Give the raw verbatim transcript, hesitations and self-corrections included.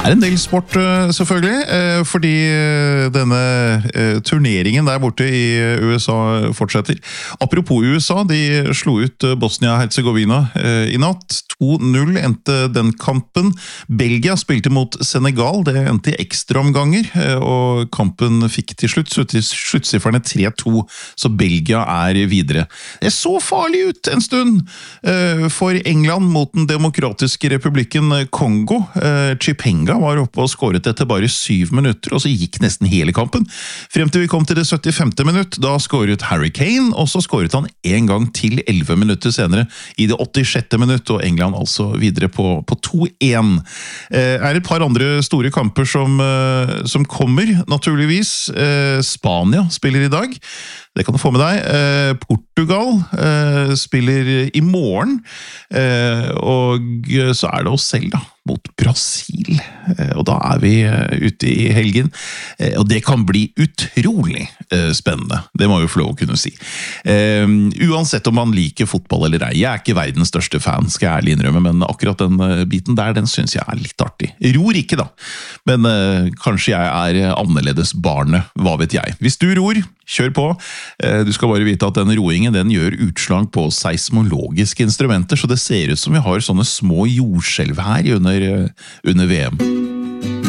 er en del sport, selvfølgelig, fordi denne turneringen der borte i U S A fortsetter. Apropos U S A, de slo ut Bosnia-Herzegovina i natt. to null endte den kampen. Belgia spilte mot Senegal, det endte i ekstraomganger, og kampen fikk til slutt sluttsifferne tre to, så Belgia er videre. Det så farlig ut en stund for England mot den demokratiske republikken Kongo. Chipenga var oppe og skåret etter bare syv minutter, og så gikk nesten hele kampen. Frem til vi kom til det syttifemte minutt, da skåret Harry Kane, og så skåret han en gang til elleve minutter senere, i det åttisjette minutt, og England altså videre på, på to en. Eh, er et par andre store kamper som, eh, som kommer, naturligvis. Eh, Spania spiller i dag. Det kan du få med deg. Eh, Portugal eh, spiller i morgen, eh, og så er det oss selv da, mot Brasil. Eh, og da er vi eh, ute i helgen, eh, og det kan bli utrolig eh, spennende. Det må vi få lov å kunne si. Eh, uansett om man liker fotball eller ei. Jeg er ikke verdens største fan, skal jeg ærlig innrømme, men akkurat den eh, biten der, den synes jeg er litt artig. Ror ikke da, men eh, kanskje jeg er annerledes barnet, hva vet jeg. Hvis du ror, kjør på. Du skal bare vite at den roingen den gjør utslag på seismologiske instrumenter, så det ser ut som vi har sånne små jordskjelv her under, under V M.